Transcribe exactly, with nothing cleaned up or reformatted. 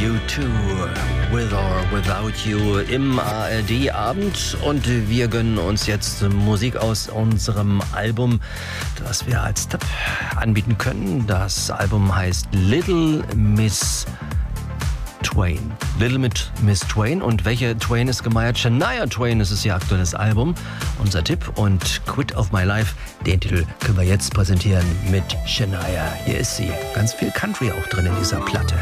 U zwei, With or Without You im A R D-Abend. Und wir gönnen uns jetzt Musik aus unserem Album, das wir als Tipp anbieten können. Das Album heißt Little Miss Twain. Little Miss Twain. Und welche Twain ist gemeint? Shania Twain ist es ihr aktuelles Album. Unser Tipp. Und Quit of My Life, den Titel können wir jetzt präsentieren mit Shania. Hier ist sie. Ganz viel Country auch drin in dieser Platte.